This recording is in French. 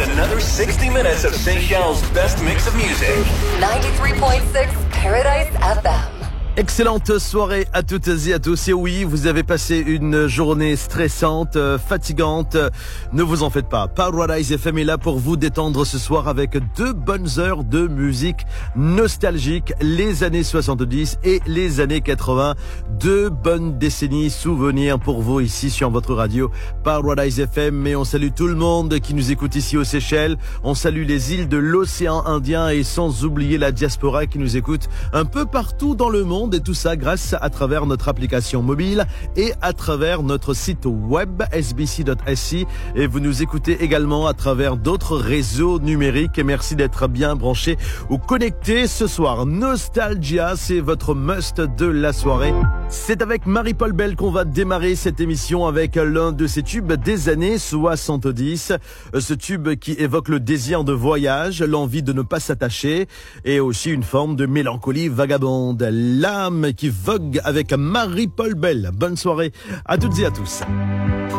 another 60 minutes of Seychelles' best mix of music. 93.6 Paradise FM. Excellente soirée à toutes et à tous. Et oui, vous avez passé une journée stressante, fatigante. Ne vous en faites pas. Paradise FM est là pour vous détendre ce soir avec 2 bonnes heures de musique nostalgique. Les années 70 et les années 80. 2 bonnes décennies souvenirs pour vous ici sur votre radio Paradise FM. Et on salue tout le monde qui nous écoute ici aux Seychelles. On salue les îles de l'océan Indien et sans oublier la diaspora qui nous écoute un peu partout dans le monde. Et tout ça grâce à travers notre application mobile et à travers notre site web sbc.sc, et vous nous écoutez également à travers d'autres réseaux numériques. Et merci d'être bien branchés ou connectés ce soir. Nostalgia, c'est votre must de la soirée. C'est avec Marie-Paul Bell qu'on va démarrer cette émission avec l'un de ses tubes des années 70. Ce tube qui évoque le désir de voyage, l'envie de ne pas s'attacher et aussi une forme de mélancolie vagabonde. L'âme qui vogue avec Marie-Paul Bell. Bonne soirée à toutes et à tous.